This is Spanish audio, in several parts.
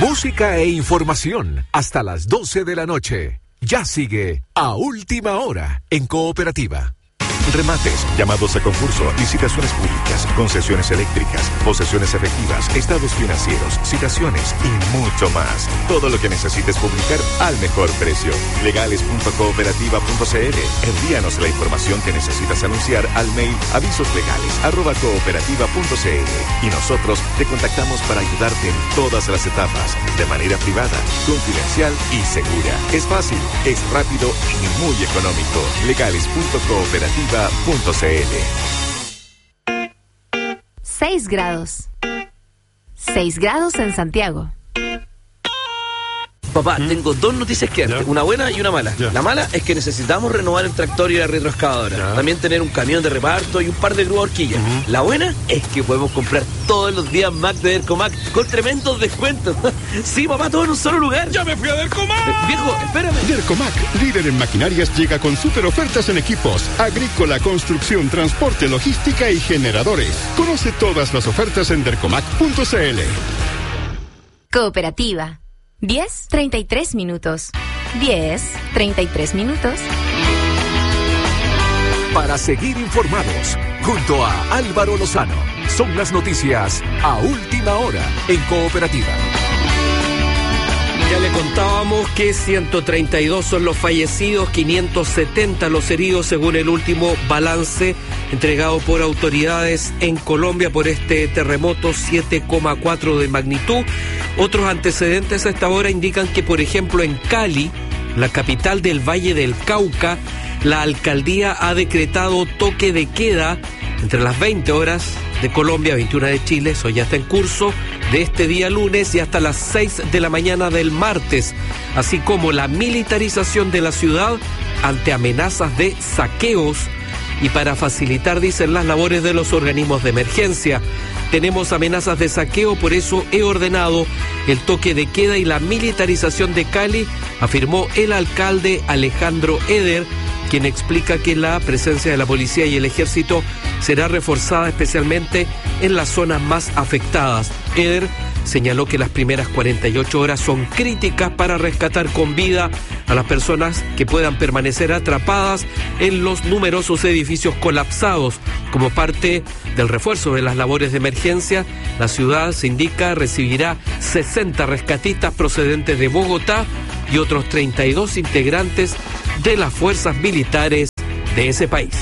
Música e información hasta las 12 de la noche. Ya sigue A Última Hora en Cooperativa. Remates, llamados a concurso, licitaciones públicas, concesiones eléctricas, posesiones efectivas, estados financieros, citaciones y mucho más. Todo lo que necesites publicar al mejor precio. Legales.cooperativa.cl. Envíanos la información que necesitas anunciar al mail avisoslegales@cooperativa.cl y nosotros te contactamos para ayudarte en todas las etapas, de manera privada, confidencial y segura. Es fácil, es rápido y muy económico. Legales.cooperativa.cl. 6 grados. 6 grados en Santiago. Papá, tengo dos noticias que darte, una buena y una mala. La mala es que necesitamos renovar el tractor y la retroexcavadora. También tener un camión de reparto y un par de grúas horquillas. La buena es que podemos comprar todos los días Mac de Dercomac con tremendos descuentos. Sí, papá, todo en un solo lugar. ¡Ya me fui a Dercomac! Viejo, espérame. Dercomac, líder en maquinarias, llega con super ofertas en equipos agrícola, construcción, transporte, logística y generadores. Conoce todas las ofertas en dercomac.cl. Cooperativa. 10:33 minutos. 10:33 minutos. Para seguir informados, junto a Álvaro Lozano, son las noticias a última hora en Cooperativa. Ya le contábamos que 132 son los fallecidos, 570 los heridos según el último balance entregado por autoridades en Colombia por este terremoto 7,4 de magnitud. Otros antecedentes a esta hora indican que, por ejemplo, en Cali, la capital del Valle del Cauca, la alcaldía ha decretado toque de queda entre las 20 horas de Colombia, 21 de Chile, eso ya está en curso, de este día lunes y hasta las 6 de la mañana del martes, así como la militarización de la ciudad ante amenazas de saqueos y para facilitar, dicen, las labores de los organismos de emergencia. Tenemos amenazas de saqueo, por eso he ordenado el toque de queda y la militarización de Cali, afirmó el alcalde Alejandro Eder, quien explica que la presencia de la policía y el ejército será reforzada especialmente en las zonas más afectadas. Eder señaló que las primeras 48 horas son críticas para rescatar con vida a las personas que puedan permanecer atrapadas en los numerosos edificios colapsados. Como parte del refuerzo de las labores de emergencia, la ciudad, se indica, recibirá 60 rescatistas procedentes de Bogotá y otros 32 integrantes de las fuerzas militares de ese país.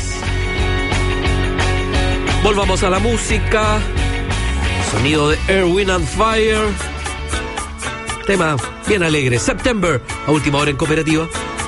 Volvamos a la música. Sonido de Earth, Wind and Fire. Tema bien alegre. September, a última hora en Cooperativa.